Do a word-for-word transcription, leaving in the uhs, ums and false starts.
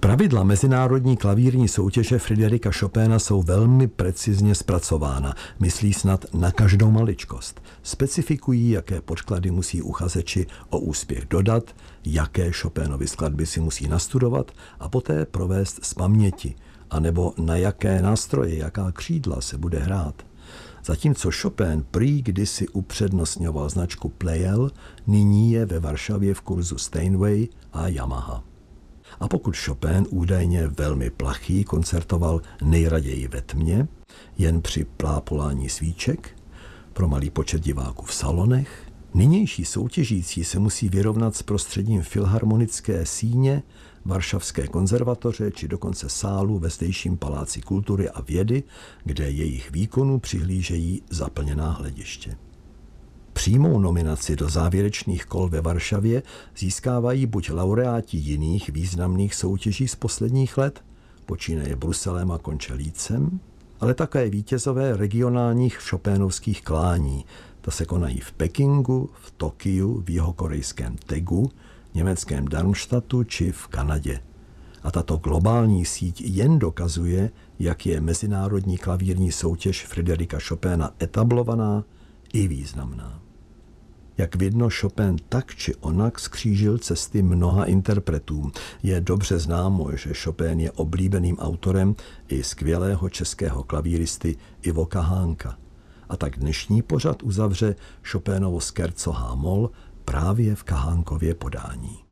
Pravidla mezinárodní klavírní soutěže Fryderika Chopina jsou velmi precizně zpracována. Myslí snad na každou maličkost. Specifikují, jaké podklady musí uchazeči o úspěch dodat, jaké Chopinovy skladby si musí nastudovat a poté provést z paměti, anebo na jaké nástroje, jaká křídla se bude hrát. Zatímco Chopin prý kdysi upřednostňoval značku Pleyel, nyní je ve Varšavě v kurzu Steinway a Yamaha. A pokud Chopin údajně velmi plachý koncertoval nejraději ve tmě, jen při plápolání svíček, pro malý počet diváků v salonech, nynější soutěžící se musí vyrovnat s prostředím filharmonické síně, Varšavské konzervatoře či dokonce sálu ve zdejším paláci kultury a vědy, kde jejich výkonu přihlížejí zaplněná hlediště. Přímou nominaci do závěrečných kol ve Varšavě získávají buď laureáti jiných významných soutěží z posledních let, počínaje Bruselem a konče Lícem, ale také vítězové regionálních chopinovských klání. Ta se konají v Pekingu, v Tokiu, v jihokorejském Tegu, německém Darmstadtu či v Kanadě. A tato globální síť jen dokazuje, jak je mezinárodní klavírní soutěž Fryderika Chopina etablovaná i významná. Jak vidno, Chopin tak či onak skřížil cesty mnoha interpretům. Je dobře známo, že Chopin je oblíbeným autorem i skvělého českého klavíristy Ivo Kahánka. A tak dnešní pořad uzavře Chopinovo scherzo H-moll právě v Kahánkově podání.